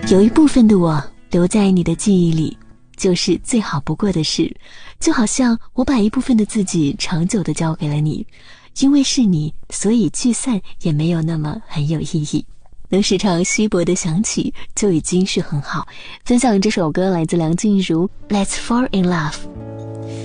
有一部分的我留在你的记忆里，就是最好不过的事，就好像我把一部分的自己长久地交给了你，因为是你，所以聚散也没有那么很有意义。能时常稀薄地想起就已经是很好。分享这首歌来自梁静茹， Let's Fall in Love。